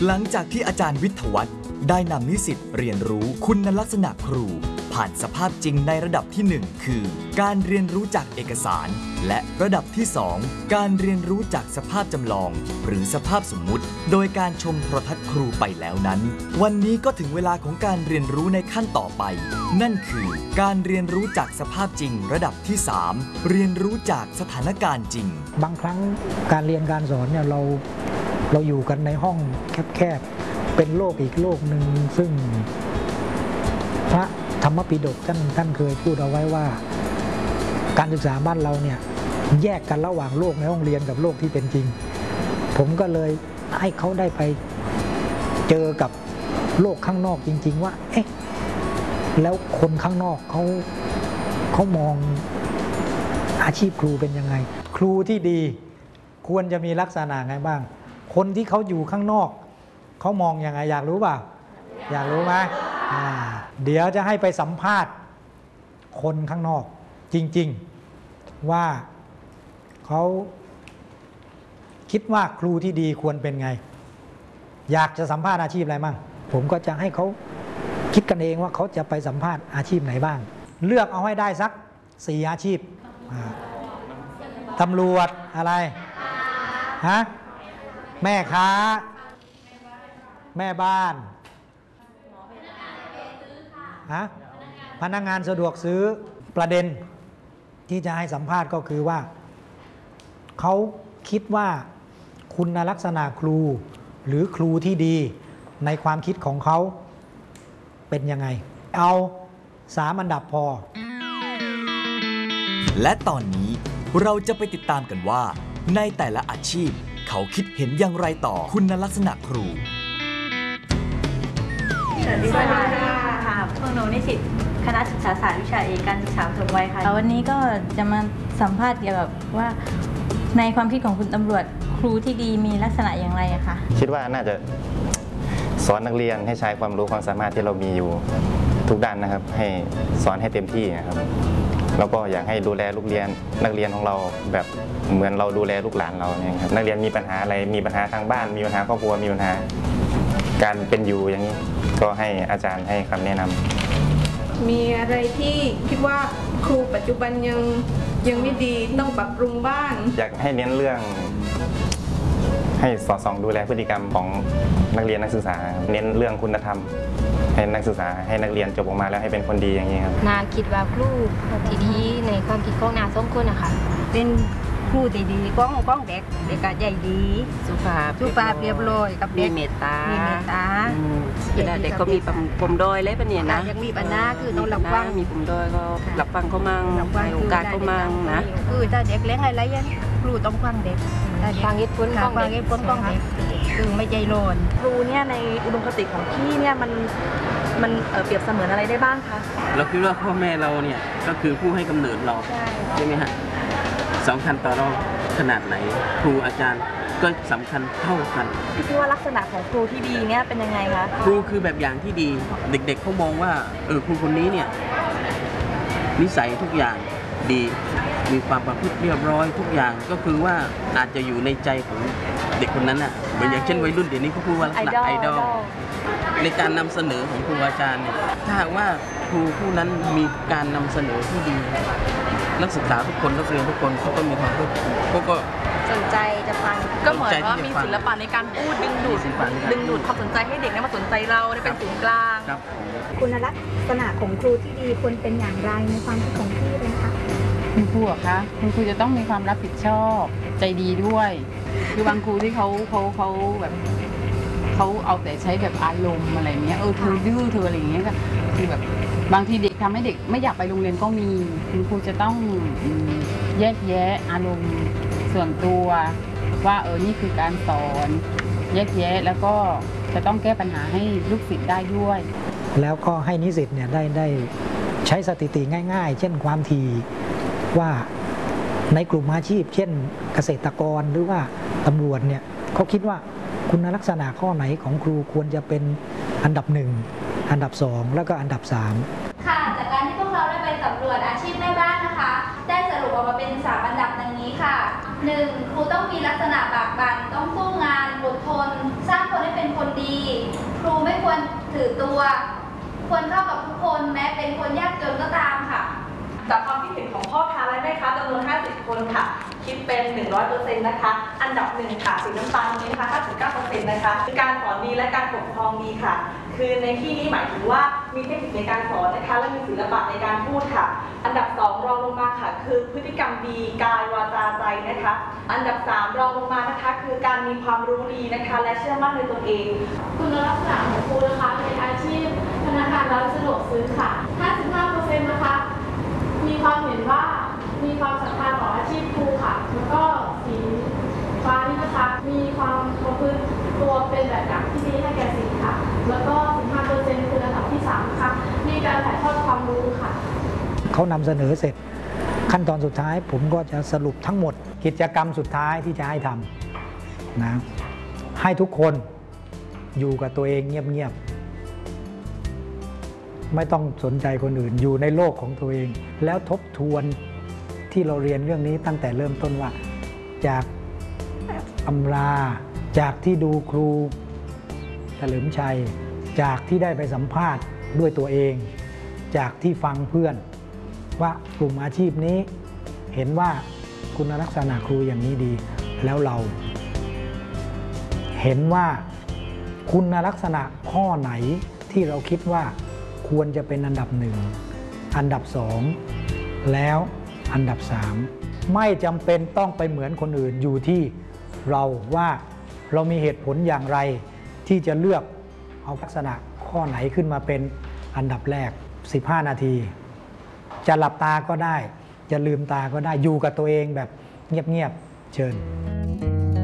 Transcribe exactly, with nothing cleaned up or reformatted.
หลังจากที่อาจารย์วิทยวัฒน์ได้นำนิสิตเรียนรู้คุณลักษณะครูผ่านสภาพจริงในระดับที่หนึ่งคือการเรียนรู้จากเอกสารและระดับที่สองการเรียนรู้จากสภาพจำลองหรือสภาพสมมุติโดยการชมโทรทัศน์ครูไปแล้วนั้นวันนี้ก็ถึงเวลาของการเรียนรู้ในขั้นต่อไปนั่นคือการเรียนรู้จากสภาพจริงระดับที่สามเรียนรู้จากสถานการณ์จริงบางครั้งการเรียนการสอนเนี่ยเราเราอยู่กันในห้องแคบๆเป็นโลกอีกโลกหนึ่งซึ่งพระธรรมปิฎกท่านท่านเคยพูดเอาไว้ว่าการศึกษาบ้านเราเนี่ยแยกกันระหว่างโลกในห้องเรียนกับโลกที่เป็นจริงผมก็เลยให้เขาได้ไปเจอกับโลกข้างนอกจริงๆว่าเอ๊ะแล้วคนข้างนอกเขาเขามองอาชีพครูเป็นยังไงครูที่ดีควรจะมีลักษณะไงบ้างคนที่เขาอยู่ข้างนอกเขามองยังไงอยากรู้เปล่าอยากรู้ไหมเดี๋ยวจะให้ไปสัมภาษณ์คนข้างนอกจริงๆว่าเขาคิดว่าครูที่ดีควรเป็นไงอยากจะสัมภาษณ์อาชีพอะไรบ้างผมก็จะให้เขาคิดกันเองว่าเขาจะไปสัมภาษณ์อาชีพไหนบ้างเลือกเอาให้ได้สักสี่อาชีพตำรวจอะไรฮะแม่ค้าแม่บ้านฮะพนักงานสะดวกซื้อประเด็นที่จะให้สัมภาษณ์ก็คือว่าเขาคิดว่าคุณลักษณะครูหรือครูที่ดีในความคิดของเขาเป็นยังไงเอาสามอันดับพอและตอนนี้เราจะไปติดตามกันว่าในแต่ละอาชีพเขาคิดเห็นอย่างไรต่อคุณลักษณะครูสวัสดีค่ะพวกหนูนิสิตคณะศึกษาศาสตร์วิชาเอกการศึกษาปฐมวัยค่ะวันนี้ก็จะมาสัมภาษณ์เกี่ยวกับว่าในความคิดของคุณตำรวจครูที่ดีมีลักษณะอย่างไรอะคะคิดว่าน่าจะสอนนักเรียนให้ใช้ความรู้ความสามารถที่เรามีอยู่ทุกด้านนะครับให้สอนให้เต็มที่นะครับแล้วก็อยากให้ดูแลลูกเรียนนักเรียนของเราแบบเหมือนเราดูแลลูกหลานเราเนี่ยครับนักเรียนมีปัญหาอะไรมีปัญหาทางบ้านมีปัญหาครอบครัวมีปัญหาการเป็นอยู่อย่างนี้ก็ให้อาจารย์ให้คำแนะนำมีอะไรที่คิดว่าครูปัจจุบันยังยังไม่ดีต้องปรับปรุงบ้างอยากให้เน้นเรื่องให้สอดส่องดูแลพฤติกรรมของนักเรียนนักศึกษาเน้นเรื่องคุณธรรมให้นักศึกษาให้นักเรียนจบออกมาแล้วให้เป็นคนดีอย่างนี้ครับนาคิดว่าครูที่ดีในความคิดของนาสองคนนะคะเป็นครูที่ดีก้องก้องเด็กเด็กใจดีสุภาพสุภาพเรียบร้อยกับเด็กมีเมตตามีเมตตาเด็กก็มีปมด้อยเลยปะเนี่ยนะยังมีปัญหาคือต้องรับฟังมีปมด้อยก็รับฟังเขามั่งให้โอกาสเขามั่งนะคือถ้าเด็กเลี้ยงอะไรยังครูต้องฟังเด็กฟังเหตุผลฟังเหตุผลของเด็กคือไม่ใจร้อนครูเนี่ยในอุดมคติของพี่เนี่ยมันมันเปรียบเสมือนอะไรได้บ้างคะเราคิดว่าพ่อแม่เราเนี่ยก็คือผู้ให้กำเนิดเราใช่ไหมฮะสำคัญต่อเราขนาดไหนครูอาจารย์ก็สำคัญเท่ากันพี่คิดว่าลักษณะของครูที่ดีเนี่ยเป็นยังไงคะครูคือแบบอย่างที่ดีเด็กๆเขามองว่าเออครูคนนี้เนี่ยนิสัยทุกอย่างดีมีความประพฤติเรียบร้อยทุกอย่างก็คือว่าอาจจะอยู่ในใจของเด็กคนนั้นอ่ะเหมือนอย่างเช่นวัยรุ่นเดี๋ยวนี้เขาพูดว่าลักษณะไอดอลในการนำเสนอของครูอาจารย์เนี่ยถ้าหากว่าครูผู้นั้นมีการนำเสนอที่ดีนักศึกษาทุกคนนักเรียนทุกคนเขาก็มีความเขาก็สนใจจะฟังก็เหมือนว่ามีศิลปะในการพูดดึงดูดดึงดูดความสนใจให้เด็กได้มาสนใจเราได้เป็นศูนย์กลางคุณลักษณะของครูที่ดีควรเป็นอย่างไรในความคิดของพี่เลยคะคุณครูอะคะคุณครูจะต้องมีความรับผิดชอบใจดีด้วยคือบางครูที่เขาเขาเขาแบบเขาเอาแต่ใช้แบบอารมณ์อะไรเงี้ยเออเธอดื้อเธออะไรเงี้ยก็คือแบบบางทีเด็กทำให้เด็กไม่อยากไปโรงเรียนก็มีคุณครูจะต้องแยกแยะอารมณ์ส่วนตัวว่าเออนี่คือการสอนแยกแยะแล้วก็จะต้องแก้ปัญหาให้ลูกศิษย์ได้ด้วยแล้วก็ให้นิสิตเนี่ยได้ได้ใช้สถิติง่ายๆเช่นความถี่ว่าในกลุ่มอาชีพเช่นเกษตรกรหรือว่าตำรวจเนี่ยเขาคิดว่าคุณลักษณะข้อไหนของครูควรจะเป็นอันดับหนึ่งอันดับสองแล้วก็อันดับสามค่ะจากการที่พวกเราได้ไปสำรวจอาชีพแม่บ้านนะคะได้สรุปออกมาเป็นสามอันดับดังนี้ค่ะ หนึ่ง ครูต้องมีลักษณะบากบั่นต้องสู้งานอดทนสร้างคนให้เป็นคนดีถือตัวควรเข้ากับทุกคนแม้เป็นคนยากจนก็ตามค่ะจากความคิดเห็นของพ่อค้าและแม่ค้าจำนวน ห้าสิบ คนค่ะ คิดเป็น หนึ่งร้อยเปอร์เซ็นต์ นะคะ อันดับหนึ่งค่ะสีน้ำตาลตรงนี้นะคะ ห้าสิบเก้าเปอร์เซ็นต์ นะคะคือการสอนดีและการปกครองดีค่ะ คือในที่นี้หมายถึงว่ามีเทคนิคในการสอนนะคะและมีศิลปะในการพูดค่ะ อันดับสองรองลงมาค่ะคือพฤติกรรมดีกายวาจาใจนะคะ อันดับสามรองลงมานะคะคือการมีความรู้ดีนะคะและเชื่อมั่นในตนเองคุณลักษณะของครูนะคะเป็นอาชีพพนักงานร้านสะดวกซื้อค่ะ ห้าสิบห้าเปอร์เซ็นต์ นะคะมีความเห็นว่ามีความศรัทธาต่ออาชีพครูค่ะแล้วก็สีฟ้านี่นะคะมีความประพฤติตัวเป็นแบบอย่างที่ดีให้แก่สีค่ะแล้วก็ สิบห้าเปอร์เซ็นต์ คือระดับที่สามนะคะมีการถ่ายทอดความรู้ค่ะเขานำเสนอเสร็จขั้นตอนสุดท้ายผมก็จะสรุปทั้งหมดกิจกรรมสุดท้ายที่จะให้ทำนะให้ทุกคนอยู่กับตัวเองเงียบๆไม่ต้องสนใจคนอื่นอยู่ในโลกของตัวเองแล้วทบทวนที่เราเรียนเรื่องนี้ตั้งแต่เริ่มต้นว่าจากตำราจากที่ดูครูเฉลิมชัยจากที่ได้ไปสัมภาษณ์ด้วยตัวเองจากที่ฟังเพื่อนว่ากลุ่มอาชีพนี้เห็นว่าคุณลักษณะครูอย่างนี้ดีแล้วเราเห็นว่าคุณลักษณะข้อไหนที่เราคิดว่าควรจะเป็นอันดับหนึ่งอันดับสองแล้วอันดับสามไม่จำเป็นต้องไปเหมือนคนอื่นอยู่ที่เราว่าเรามีเหตุผลอย่างไรที่จะเลือกเอาลักษณะข้อไหนขึ้นมาเป็นอันดับแรกสิบห้านาทีจะหลับตาก็ได้จะลืมตาก็ได้อยู่กับตัวเองแบบเงียบๆเชิญ